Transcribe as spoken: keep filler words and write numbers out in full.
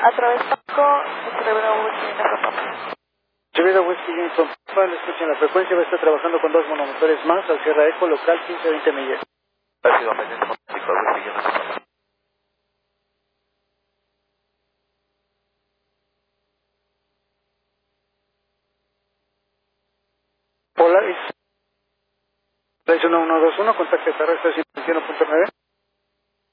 A través de Paco, Rivera Whisky Uniform Papa. Rivera Whisky Uniform Papa, le escuchen la frecuencia, va a estar trabajando con dos monomotores más al Sierra Eco local quince a veinte millas. Ha sido pendiente con Whisky Uniform Papa. Polaris. uno uno dos uno, contacto terrestre ciento veintiuno punto nueve.